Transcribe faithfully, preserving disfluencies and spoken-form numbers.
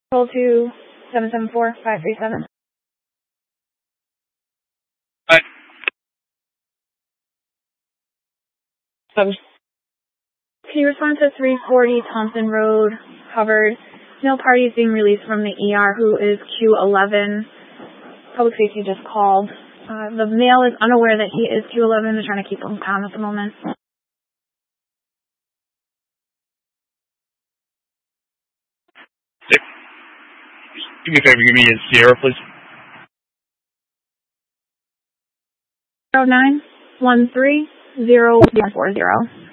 Call to seven seven four, five three seven. Hi. Um, Can you respond to three forty Thompson Road, covered? Male party is being released from the E R who is Q eleven. Public safety just called. Uh, the male is unaware that he is Q eleven. They're trying to keep him calm at the moment. Do me a favor, give me a Sierra, please. zero nine one three zero one four zero.